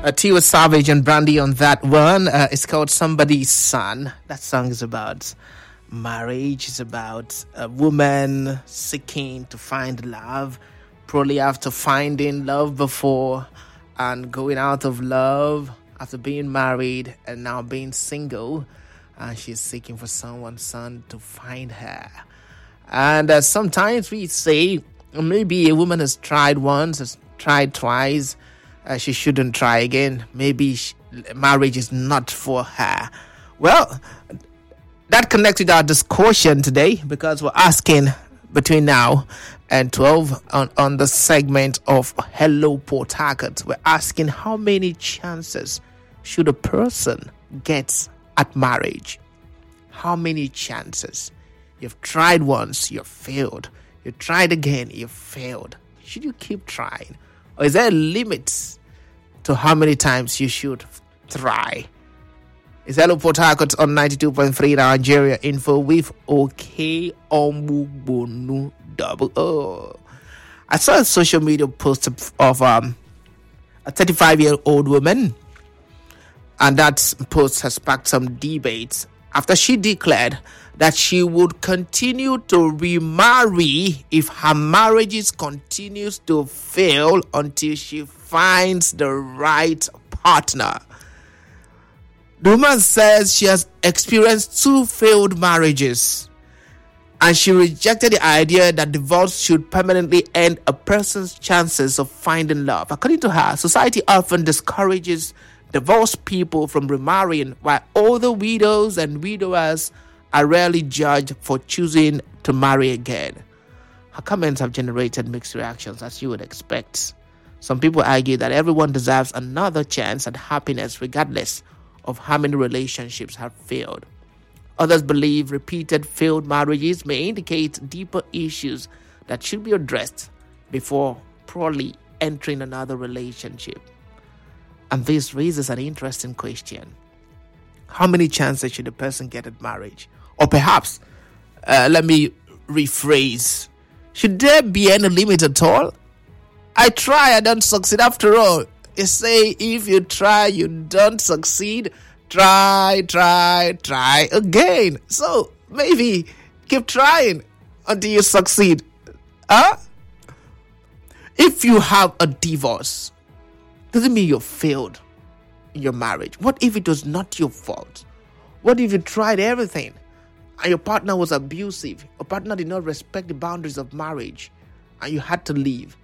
Tiwa Savage and Brandy on that one. It's called Somebody's Son. That song is about marriage. It's about a woman seeking to find love, probably after finding love before and going out of love after being married and now being single. And she's seeking for someone's son to find her. And sometimes we say maybe a woman has tried once, has tried twice. She shouldn't try again. Maybe marriage is not for her. Well, that connects with our discussion today because we're asking between now and 12 on the segment of Hello Port Harcourt. We're asking how many chances should a person get at marriage? How many chances? You've tried once, you've failed. You tried again, you've failed. Should you keep trying? Or is there a limit to how many times you should try? It's Hello Port Harcourt on 92.3 Nigeria Info with OK Omugbonu Double O. I saw a social media post of a 35-year-old woman, and that post has sparked some debates after she declared that she would continue to remarry if her marriages continues to fail until she finds the right partner. The woman says she has experienced 2 failed marriages, and she rejected the idea that divorce should permanently end a person's chances of finding love. According to her, society often discourages divorced people from remarrying, while older widows and widowers are rarely judged for choosing to marry again. Her comments have generated mixed reactions, as you would expect. Some people argue that everyone deserves another chance at happiness regardless of how many relationships have failed. Others believe repeated failed marriages may indicate deeper issues that should be addressed before probably entering another relationship. And this raises an interesting question. How many chances should a person get at marriage? Or perhaps, let me rephrase. Should there be any limit at all? I try, I don't succeed. After all, you say if you try, you don't succeed. Try again. So maybe keep trying until you succeed. If you have a divorce, doesn't mean you failed in your marriage. What if it was not your fault? What if you tried everything and your partner was abusive? Your partner did not respect the boundaries of marriage and you had to leave.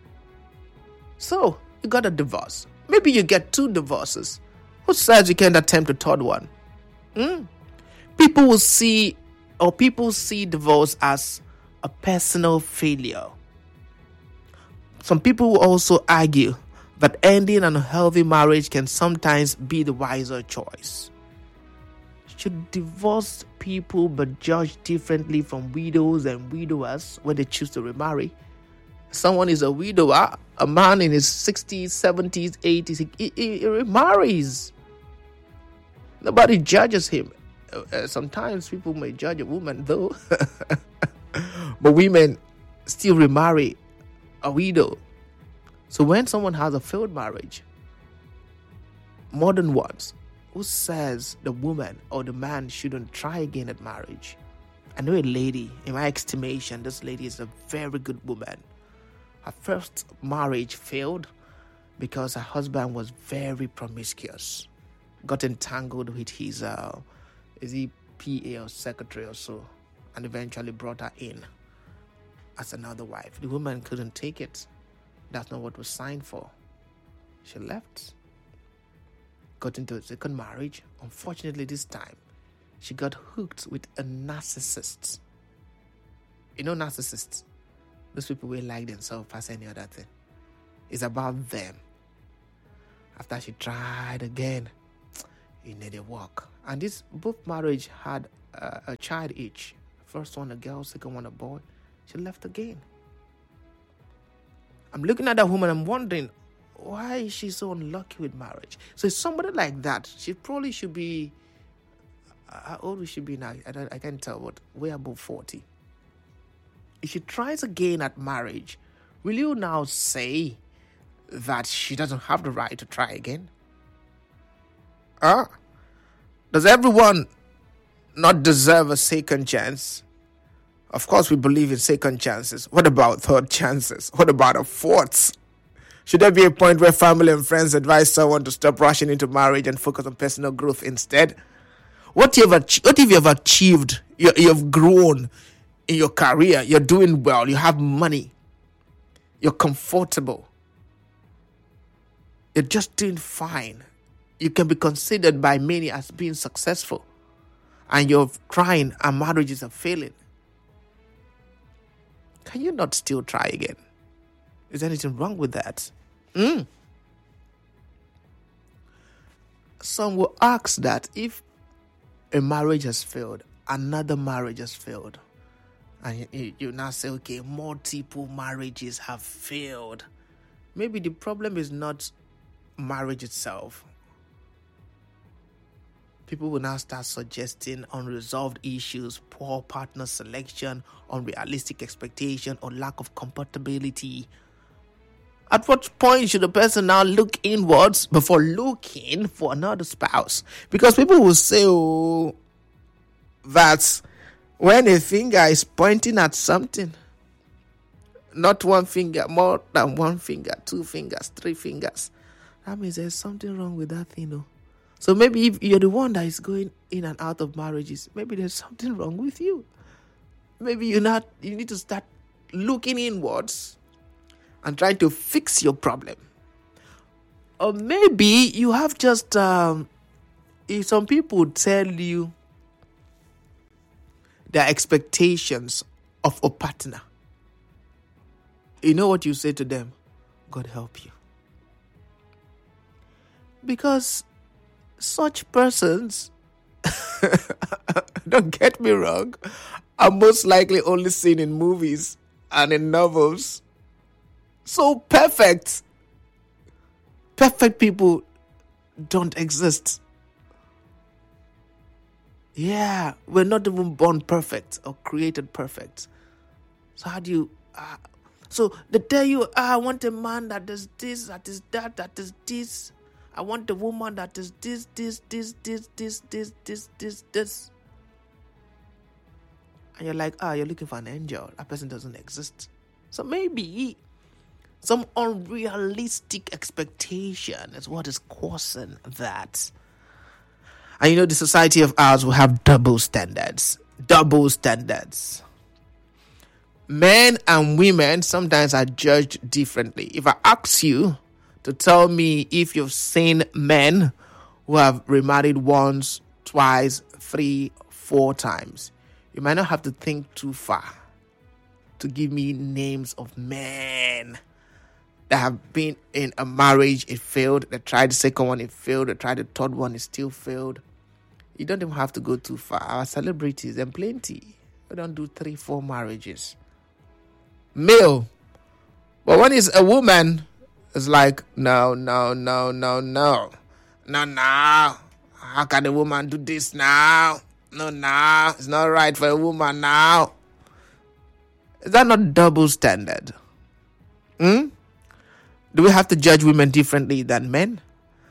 So you got a divorce. Maybe you get 2 divorces. Who says you can't attempt a third one? People see divorce as a personal failure. Some people will also argue that ending an unhealthy marriage can sometimes be the wiser choice. Should divorced people be judged differently from widows and widowers when they choose to remarry? Someone is a widower, a man in his 60s, 70s, 80s, he remarries. Nobody judges him. Sometimes people may judge a woman though, but women still remarry a widow. So when someone has a failed marriage, more than once, who says the woman or the man shouldn't try again at marriage? I know a lady, in my estimation, this lady is a very good woman. Her first marriage failed because her husband was very promiscuous. Got entangled with his, is he PA or secretary or so, and eventually brought her in as another wife. The woman couldn't take it. That's not what was signed for. She left. Got into a second marriage. Unfortunately, this time, she got hooked with a narcissist. You know narcissists? Those people will like themselves past any other thing. It's about them. After she tried again, it needed work. And this both marriage had a child each. First one a girl, second one a boy. She left again. I'm looking at that woman, I'm wondering, why is she so unlucky with marriage? So if somebody like that, she probably should be, how old should she be now? I can't tell, but way above 40. If she tries again at marriage, will you now say that she doesn't have the right to try again? Does everyone not deserve a second chance? Of course, we believe in second chances. What about third chances? What about a fourth? Should there be a point where family and friends advise someone to stop rushing into marriage and focus on personal growth instead? What if you've achieved, you've grown in your career, you're doing well, you have money, you're comfortable, you're just doing fine. You can be considered by many as being successful, and you're trying and marriages are failing. Can you not still try again? Is there anything wrong with that? Some will ask that if a marriage has failed, another marriage has failed, and you now say, okay, multiple marriages have failed. Maybe the problem is not marriage itself. People will now start suggesting unresolved issues, poor partner selection, unrealistic expectation, or lack of compatibility. At what point should a person now look inwards before looking for another spouse? Because people will say, that when a finger is pointing at something, not one finger, more than one finger, 2 fingers, 3 fingers, that means there's something wrong with that thing. So maybe if you're the one that is going in and out of marriages, maybe there's something wrong with you. Maybe you need to start looking inwards and trying to fix your problem. Or maybe you have just, if some people tell you their expectations of a partner, you know what you say to them? God help you. Because such persons, don't get me wrong, are most likely only seen in movies and in novels. So perfect people don't exist. Yeah, we're not even born perfect or created perfect. So how do you... so they tell you, I want a man that is this, that is that, that is this. I want a woman that is this. And you're like, you're looking for an angel. That person doesn't exist. So maybe some unrealistic expectation is what is causing that. And the society of ours will have double standards. Men and women sometimes are judged differently. If I ask you to tell me if you've seen men who have remarried once, twice, 3, 4 times, you might not have to think too far to give me names of men that have been in a marriage, it failed. They tried the second one, it failed. They tried the third one, it still failed. You don't even have to go too far. Our celebrities, and plenty. We don't do 3, 4 marriages. Male. But when it's a woman, it's like, no. No. How can a woman do this now? No. It's not right for a woman now. Is that not double standard? Do we have to judge women differently than men?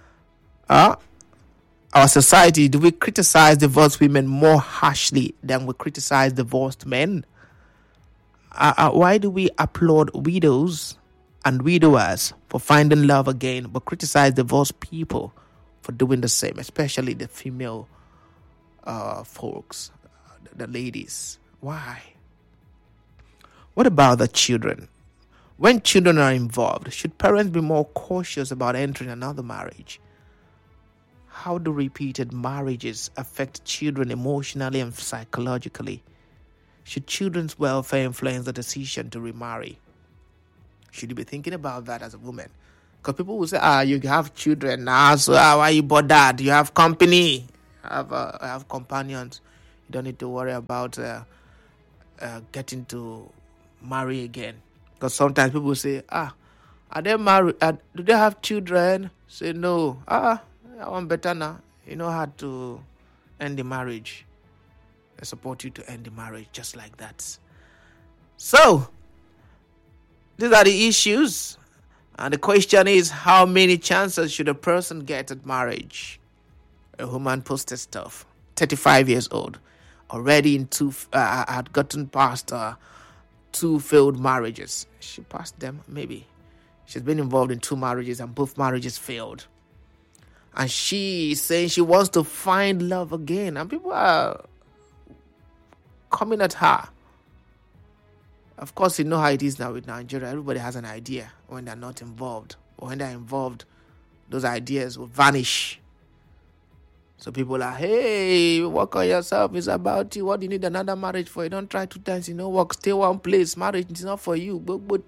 Our society, do we criticize divorced women more harshly than we criticize divorced men? Why do we applaud widows and widowers for finding love again, but criticize divorced people for doing the same, especially the female folks, the ladies? Why? What about the children? When children are involved, should parents be more cautious about entering another marriage? How do repeated marriages affect children emotionally and psychologically? Should children's welfare influence the decision to remarry? Should you be thinking about that as a woman? Because people will say, you have children now, so why are you bothered? You have company, have companions. You don't need to worry about getting to marry again. Because sometimes people will say, are they married? Do they have children? Say no. I want better now. You know how to end the marriage. I support you to end the marriage just like that. So, these are the issues. And the question is, how many chances should a person get at marriage? A woman posted stuff, 35 years old, already in had gotten past 2 failed marriages. She passed them, maybe. She's been involved in 2 marriages and both marriages failed. And she is saying she wants to find love again. And people are coming at her. Of course, you know how it is now with Nigeria. Everybody has an idea when they're not involved. Or when they're involved, those ideas will vanish. So people are, hey, work on yourself. It's about you. What do you need another marriage for? You don't try 2 times, work. Stay one place. Marriage is not for you.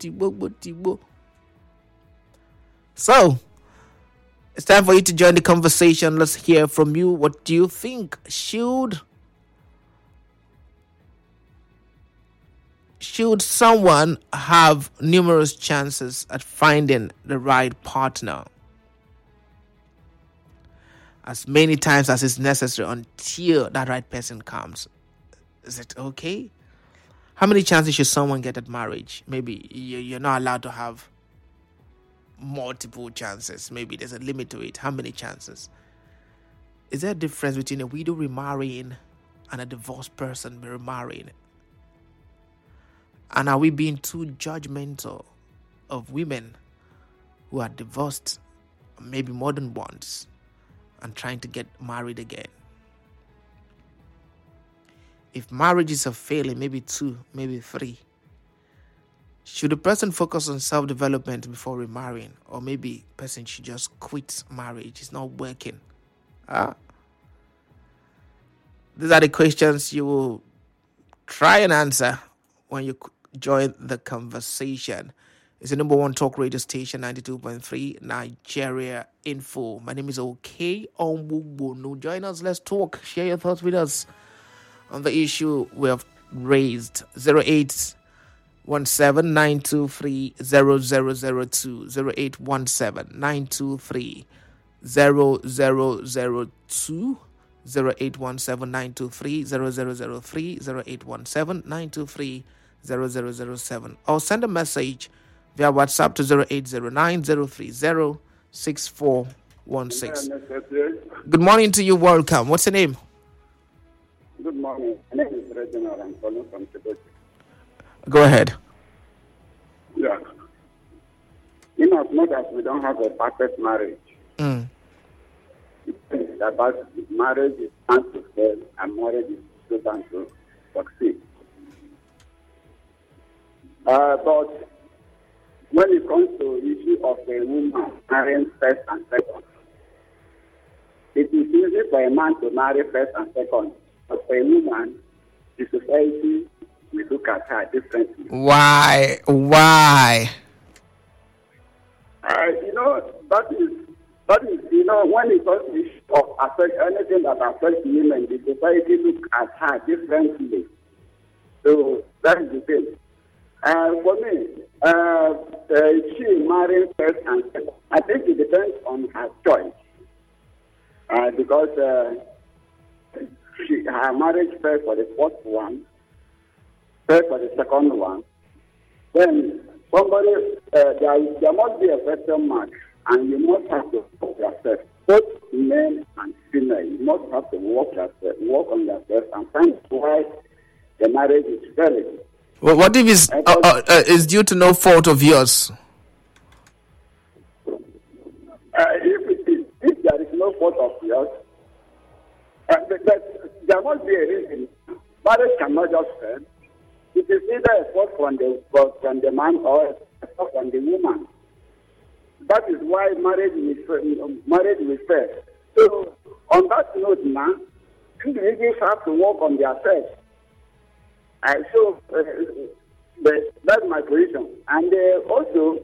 So, it's time for you to join the conversation. Let's hear from you. What do you think? Should someone have numerous chances at finding the right partner as many times as is necessary until that right person comes? Is it okay? How many chances should someone get at marriage? Maybe you're not allowed to have multiple chances. Maybe there's a limit to it. How many chances? Is there a difference between a widow remarrying and a divorced person remarrying? And are we being too judgmental of women who are divorced, maybe more than once, and trying to get married again? If marriages are failing, maybe 2, maybe 3, should a person focus on self-development before remarrying? Or maybe a person should just quit marriage? It's not working. These are the questions you will try and answer when you join the conversation. It's the number 1 talk radio station, 92.3 Nigeria Info. My name is OK Onwugbonu. Join us. Let's talk. Share your thoughts with us on the issue we have raised. 0817-923-0002. 0817-923-0002. 0817-923-0003. 0817-923-0007. Or send a message via WhatsApp to 0809-030-6416. Good morning to you. Welcome. What's your name? Good morning. My name is Reginald. I'm calling from Quebec. Go ahead. Yeah. In as much as we don't have a perfect marriage, about marriage is bound to fail and marriage is so bound to succeed. But when it comes to the issue of a woman marrying first and second, it is easy for a man to marry first and second, but for a woman, the society will look at her differently. Why? That is, when it comes to the issue of anything that affects women, the society looks at her differently. So that is the thing. For me, she marrying first and second, I think it depends on her choice. Because her marriage first for the first one, first for the second one, then somebody, there must be a question mark, and you must have to work yourself. Both men and female, you must have to work on yourself and find why the marriage is failing. Well, what if it's due to no fault of yours? If there is no fault of yours, there must be a reason. Marriage cannot just fail. It is either a fault from the man or a fault from the woman. That is why marriage will fail. So, on that note now, individuals have to work on themselves. So, that's my position. And also,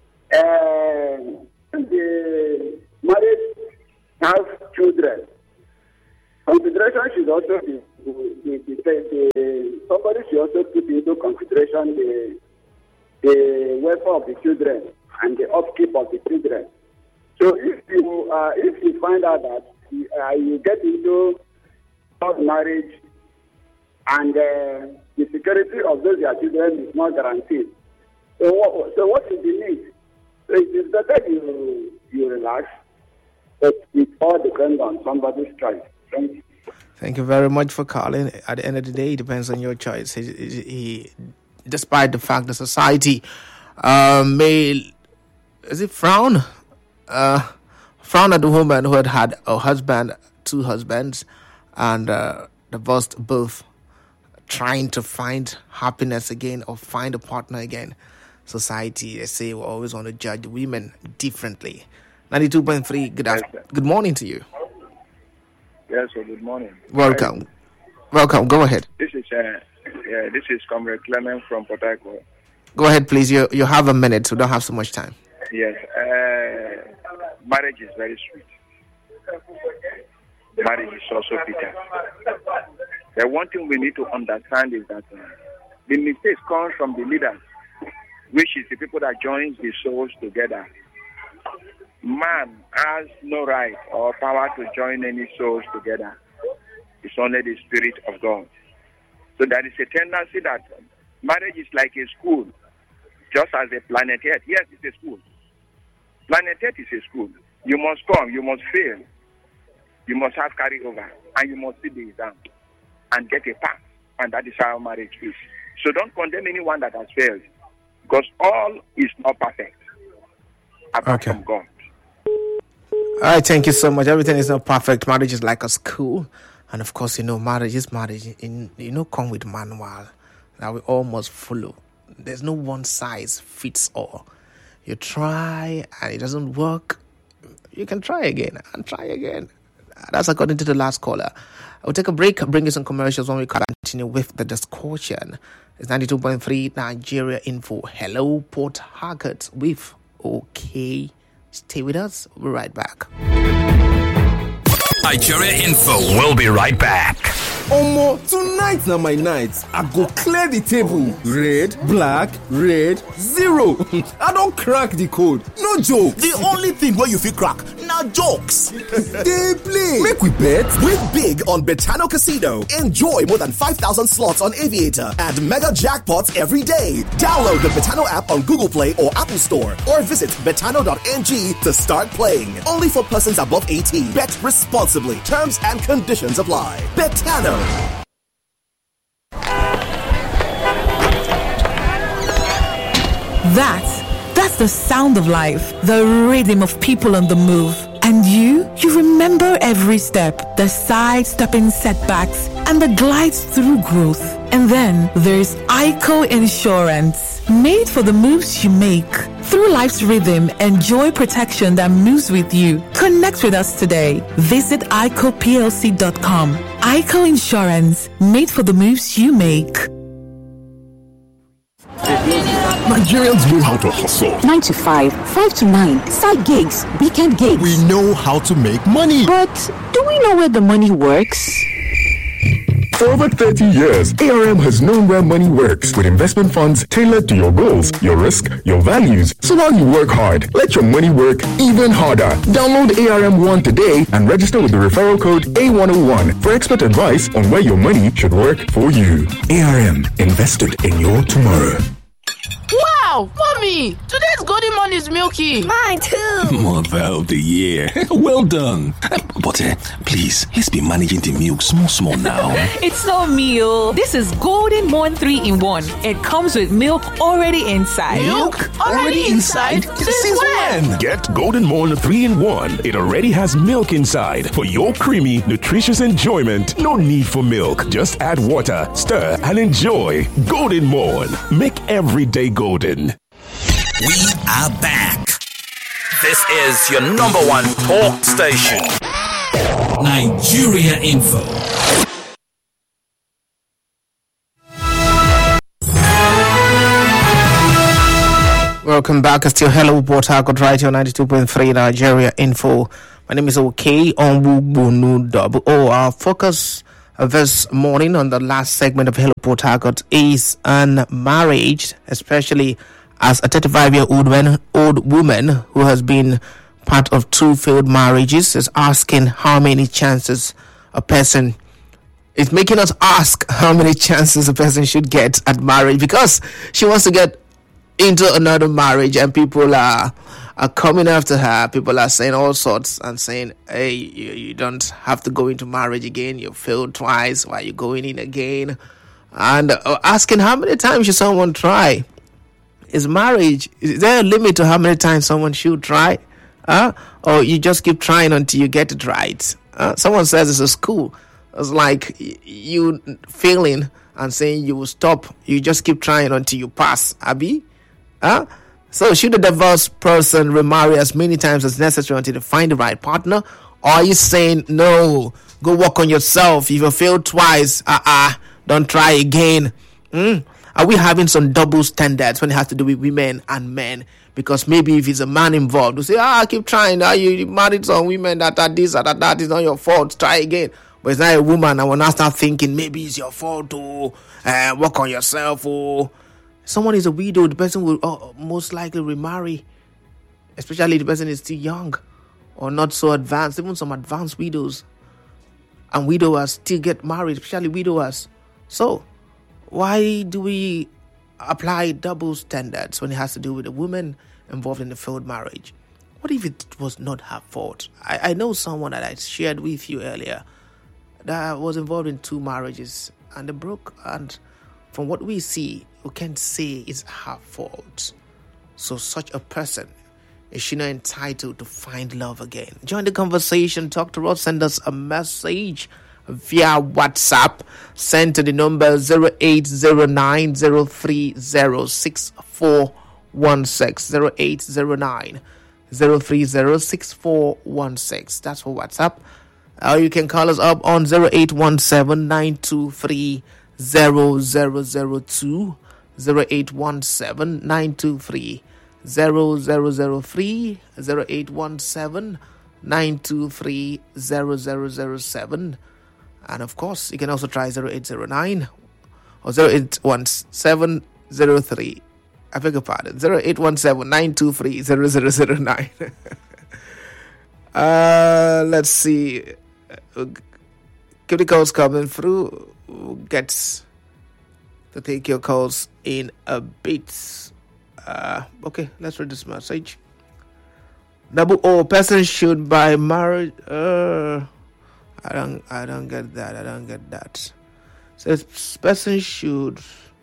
the marriage has children. Consideration should also be somebody should also put into consideration the welfare of the children and the upkeep of the children. So if you find out that you get into marriage and the security of those your children is not guaranteed, so what is the need? So it is better you relax, but it all depends on somebody's choice. Thank you. Thank you very much for calling. At the end of the day, it depends on your choice. Despite the fact that society may frown at the woman who had a husband, two husbands, and divorced both, trying to find happiness again or find a partner again. Society, they say, we always want to judge women differently. 92.3, good morning to you. Yes, so good morning. Welcome. Welcome. Go ahead. This is Comrade Clement from Port Harcourt. Go ahead, please. You have a minute, so don't have so much time. Yes. Marriage is very sweet. Marriage is also bitter. The one thing we need to understand is that the mistake comes from the leaders, which is the people that join the souls together. Man has no right or power to join any souls together. It's only the Spirit of God. So there is a tendency that marriage is like a school, just as a planet Earth. Yes, it's a school. Planet Earth is a school. You must come, you must fail, you must have carryover, and you must sit the exam and get a pass. And that is how marriage is. So don't condemn anyone that has failed, because all is not perfect apart from God. All right, thank you so much. Everything is not perfect. Marriage is like a school. And of course, marriage is marriage. Come with manual that we all must follow. There's no one size fits all. You try and it doesn't work, you can try again and try again. That's according to the last caller. I'll take a break, bring you some commercials when we continue with the discussion. It's 92.3 Nigeria Info. Hello, Port Harcourt with OK. Stay with us. We'll be right back. Nigeria Info. We'll be right back. Omo, tonight na my night. I go clear the table. Red, black, red, 0. I don't crack the code. No joke. The only thing where you feel crack, now jokes. They play. Make we bet. Win big on Betano Casino. Enjoy more than 5,000 slots on Aviator and mega jackpots every day. Download the Betano app on Google Play or Apple Store or visit betano.ng to start playing. Only for persons above 18. Bet responsibly. Terms and conditions apply. Betano. That's the sound of life, the rhythm of people on the move. And you remember every step, the sidestepping setbacks, and the glides through growth. And then there's ICO Insurance, made for the moves you make. Through life's rhythm, enjoy protection that moves with you. Connect with us today. Visit ICOPLC.com. ICO Insurance, made for the moves you make. Nigerians know how to hustle. 9 to 5, 5 to 9, side gigs, weekend gigs. We know how to make money. But do we know where the money works? For over 30 years, ARM has known where money works with investment funds tailored to your goals, your risk, your values. So while you work hard, let your money work even harder. Download ARM One today and register with the referral code A101 for expert advice on where your money should work for you. ARM, invested in your tomorrow. Wow, Mommy, today's golden morning is milky. Mine too. Mother of the year. Well done. But please, let's be managing the milk small now. It's not meal. This is Golden Morn 3-in-1. It comes with milk already inside. Milk already inside? Since when? Get Golden Morn 3-in-1. It already has milk inside for your creamy, nutritious enjoyment. No need for milk. Just add water, stir, and enjoy. Golden Morn. Make every day golden. We are back. This is your number one talk station. Nigeria Info. Welcome back. It's still Hello Port Harcourt right here on 92.3 Nigeria Info. My name is OK Onwugbunu. Our focus this morning on the last segment of Hello Port Harcourt is on marriage, especially as a 35-year-old woman who has been part of 2 failed marriages is asking how many chances a person is making us ask how many chances a person should get at marriage, because she wants to get into another marriage and people are are coming after her. People are saying all sorts and saying, hey, you don't have to go into marriage again. You failed twice. Why are you going in again? And asking how many times should someone try? Is there a limit to how many times someone should try? Or you just keep trying until you get it right? Someone says it's a school. It's like you failing and saying you will stop. You just keep trying until you pass. Abi? So should a divorced person remarry as many times as necessary until they find the right partner? Or are you saying, no, go work on yourself. If you failed twice, don't try again. Are we having some double standards when it has to do with women and men? Because maybe if it's a man involved, we say, keep trying. You married some women that are this or that is not your fault. Try again. But it's not a woman. I will now start thinking maybe it's your fault to work on yourself. Or someone is a widow, the person will most likely remarry. Especially if the person is still young or not so advanced. Even some advanced widows and widowers still get married, especially widowers. So why do we apply double standards when it has to do with a woman involved in a failed marriage? What if it was not her fault? I know someone that I shared with you earlier that was involved in 2 marriages and they broke, and from what we see, we can't say it's her fault. So such a person, is she not entitled to find love again? Join the conversation, talk to us, send us a message via WhatsApp. Send to the number 0809-030-6416, 0809-030-6416. That's for WhatsApp. Or you can call us up on 0817-923-0002, 0817-923-0003, 0817-923-0007. And of course, you can also try 0809 or 081703. I beg your pardon, 0817-923-0009. Let's see. Keep the calls coming through. We'll get to take your calls in a bit. Okay, let's read this message. Person should buy marriage. I don't get that. So person should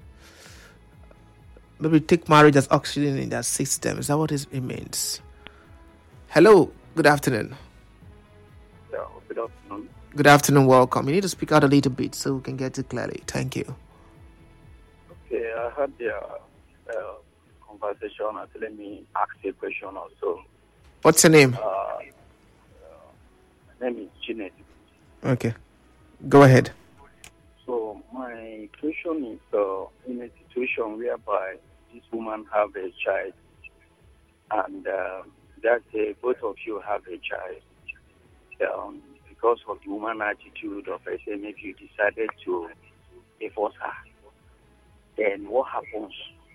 maybe take marriage as oxygen in their system. Is that what it means? Hello, good afternoon. Yeah, good afternoon. Good afternoon, welcome. You need to speak out a little bit so we can get it clearly. Thank you. Okay, I had the conversation. Let me ask a question also. What's your name? My name is Janet. Okay, go ahead. So my question is, in a situation whereby this woman have a child, and that both of you have a child, because of the woman attitude of say maybe you decided to divorce her, then what happens?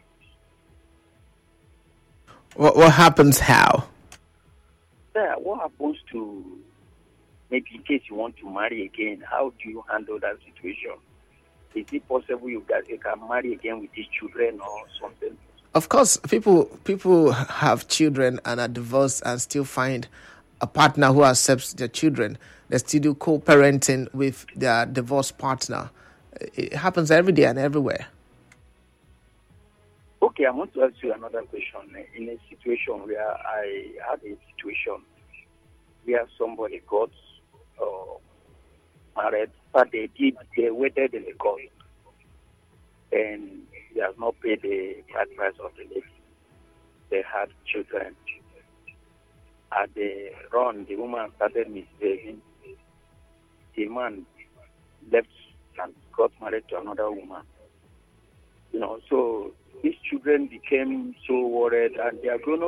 What happens how? Yeah, what happens to maybe in case you want to marry again? How do you handle that situation? Is it possible you can marry again with these children or something? Of course, people have children and are divorced and still find a partner who accepts their children. They still do co-parenting with their divorced partner. It happens every day and everywhere. Okay, I want to ask you another question. In a situation where I had a situation where somebody got married, but they waited in the court, and they have not paid the bride price of the lady. They had children. At the run, the woman started misbehaving. The man left and got married to another woman. So these children became so worried, and they are grown up.